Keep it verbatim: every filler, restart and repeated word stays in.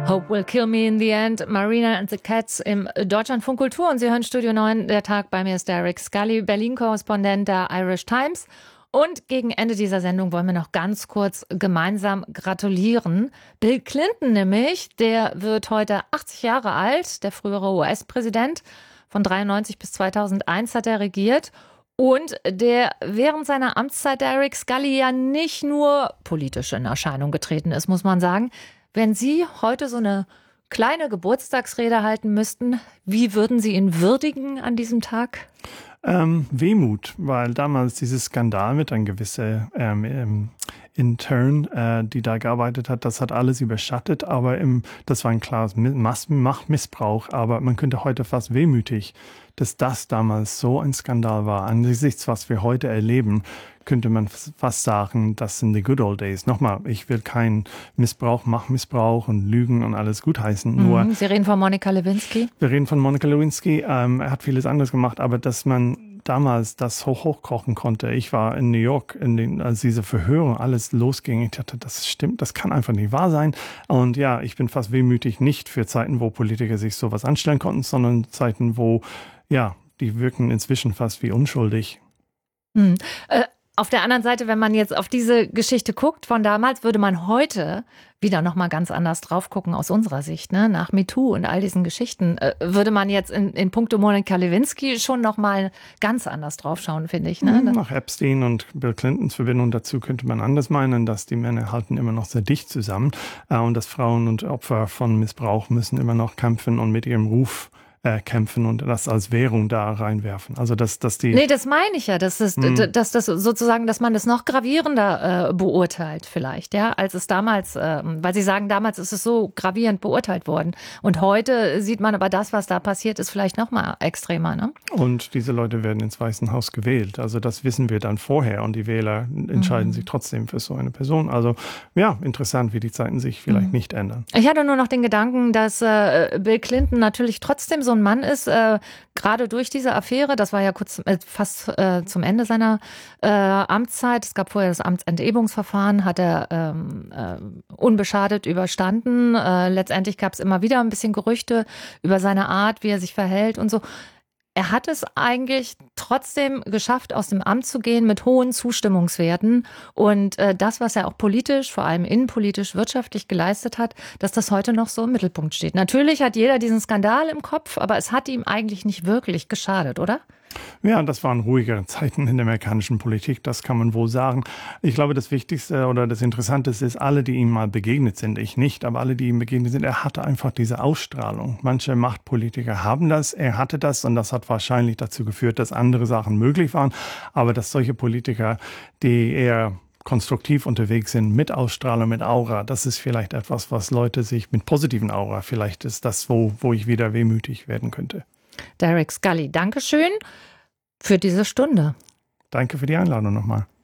Hope Will Kill Me in the End, Marina and the Cats im Deutschlandfunk Kultur. Und Sie hören Studio neun, der Tag. Bei mir ist Derek Scully, Berlin-Korrespondent der Irish Times. Und gegen Ende dieser Sendung wollen wir noch ganz kurz gemeinsam gratulieren. Bill Clinton nämlich, der wird heute achtzig Jahre alt, der frühere U S-Präsident. Von dreiundneunzig bis zweitausendeins hat er regiert. Und der während seiner Amtszeit Derek Scully ja nicht nur politisch in Erscheinung getreten ist, muss man sagen. Wenn Sie heute so eine kleine Geburtstagsrede halten müssten, wie würden Sie ihn würdigen an diesem Tag? Ähm, Wehmut, weil damals dieses Skandal mit einem gewissen ähm, ähm, Intern, äh, die da gearbeitet hat, das hat alles überschattet, aber im, das war ein klares Machtmissbrauch, aber man könnte heute fast wehmütig, dass das damals so ein Skandal war. Angesichts, was wir heute erleben, könnte man fast sagen, das sind die good old days. Nochmal, ich will keinen Missbrauch, Machtmissbrauch und Lügen und alles gutheißen. Mhm. Nur, Sie reden von Monica Lewinsky? Wir reden von Monica Lewinsky. Ähm, er hat vieles anderes gemacht, aber dass man damals das hoch hochkochen konnte. Ich war in New York, in den, als diese Verhöre alles losging. Ich dachte, das stimmt, das kann einfach nicht wahr sein. Und ja, ich bin fast wehmütig, nicht für Zeiten, wo Politiker sich sowas anstellen konnten, sondern Zeiten, wo, ja, die wirken inzwischen fast wie unschuldig. Hm. Äh, auf der anderen Seite, wenn man jetzt auf diese Geschichte guckt von damals, würde man heute wieder nochmal ganz anders drauf gucken aus unserer Sicht, ne? Nach MeToo und all diesen Geschichten, äh, würde man jetzt in, in puncto Monica Lewinsky schon nochmal ganz anders drauf schauen, finde ich. Ne? Nach Epstein und Bill Clintons Verbindung dazu könnte man anders meinen, dass die Männer halten immer noch sehr dicht zusammen äh, und dass Frauen und Opfer von Missbrauch müssen immer noch kämpfen und mit ihrem Ruf Äh, kämpfen und das als Währung da reinwerfen. Also dass, dass die. Nee, das meine ich ja, dass das, hm. dass das sozusagen, dass man das noch gravierender äh, beurteilt vielleicht, ja, als es damals, äh, weil Sie sagen, damals ist es so gravierend beurteilt worden. Und heute sieht man aber das, was da passiert ist, vielleicht noch mal extremer, ne? Und diese Leute werden ins Weiße Haus gewählt. Also das wissen wir dann vorher und die Wähler entscheiden mhm. sich trotzdem für so eine Person. Also ja, interessant, wie die Zeiten sich vielleicht mhm. nicht ändern. Ich hatte nur noch den Gedanken, dass äh, Bill Clinton natürlich trotzdem so ein Mann ist, äh, gerade durch diese Affäre, das war ja kurz äh, fast äh, zum Ende seiner äh, Amtszeit, es gab vorher das Amtsenthebungsverfahren, hat er ähm, äh, unbeschadet überstanden. Äh, letztendlich gab es immer wieder ein bisschen Gerüchte über seine Art, wie er sich verhält und so. Er hat es eigentlich trotzdem geschafft, aus dem Amt zu gehen mit hohen Zustimmungswerten. Und äh, das, was er auch politisch, vor allem innenpolitisch, wirtschaftlich geleistet hat, dass das heute noch so im Mittelpunkt steht. Natürlich hat jeder diesen Skandal im Kopf, aber es hat ihm eigentlich nicht wirklich geschadet, oder? Ja, das waren ruhigere Zeiten in der amerikanischen Politik, das kann man wohl sagen. Ich glaube, das Wichtigste oder das Interessanteste ist, alle, die ihm mal begegnet sind, ich nicht, aber alle, die ihm begegnet sind, er hatte einfach diese Ausstrahlung. Manche Machtpolitiker haben das, er hatte das und das hat wahrscheinlich dazu geführt, dass andere Sachen möglich waren. Aber dass solche Politiker, die eher konstruktiv unterwegs sind, mit Ausstrahlung, mit Aura, das ist vielleicht etwas, was Leute sich mit positiven Aura, vielleicht ist das, wo, wo ich wieder wehmütig werden könnte. Derek Scully, Dankeschön für diese Stunde. Danke für die Einladung nochmal.